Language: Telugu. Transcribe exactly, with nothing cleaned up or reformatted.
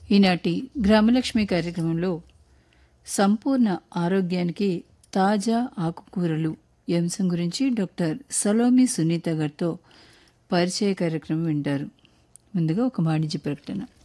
ఈనాటి గ్రామలక్ష్మి కార్యక్రమంలో సంపూర్ణ ఆరోగ్యానికి తాజా ఆకుకూరలు ఈ అంశం గురించి డాక్టర్ సలోమి సునీత గారితో పరిచయ కార్యక్రమం వింటారు. ముందుగా ఒక వాణిజ్య ప్రకటన.